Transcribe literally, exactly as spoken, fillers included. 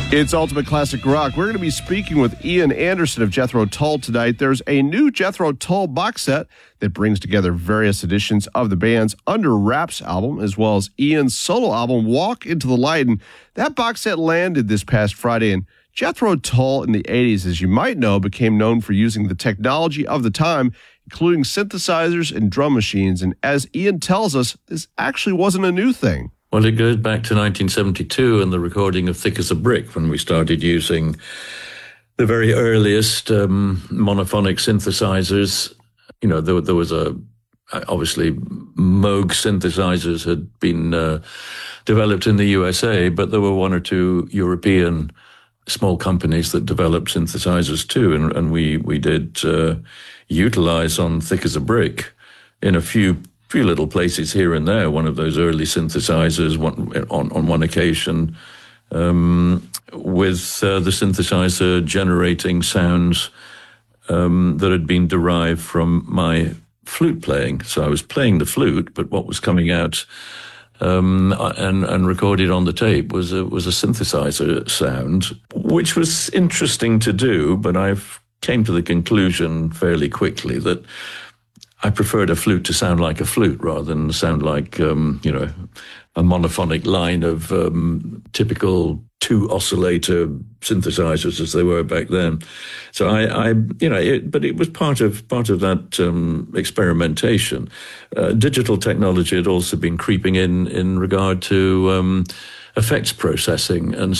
It's Ultimate Classic Rock. We're going to be speaking with Ian Anderson of Jethro Tull tonight. There's a new Jethro Tull box set that brings together various editions of the band's Under Wraps album, as well as Ian's solo album, Walk Into the Light. And that box set landed this past Friday. And Jethro Tull in the eighties, as you might know, became known for using the technology of the time, including synthesizers and drum machines. And as Ian tells us, this actually wasn't a new thing. Well, it goes back to nineteen seventy-two and the recording of Thick as a Brick, when we started using the very earliest um, monophonic synthesizers. You know, there, there was a, obviously, Moog synthesizers had been uh, developed in the U S A, but there were one or two European small companies that developed synthesizers too, and, and we, we did uh, utilize on Thick as a Brick in a few few little places here and there, one of those early synthesizers one, on, on one occasion, um, with uh, the synthesizer generating sounds um, that had been derived from my flute playing. So I was playing the flute, but what was coming out um, and, and recorded on the tape was a, was a synthesizer sound, which was interesting to do, but I've came to the conclusion fairly quickly that I preferred a flute to sound like a flute rather than sound like, um, you know, a monophonic line of um, typical two oscillator synthesizers as they were back then. So I, I you know, it, but it was part of part of that um, experimentation. Uh, digital technology had also been creeping in in regard to um, effects processing, and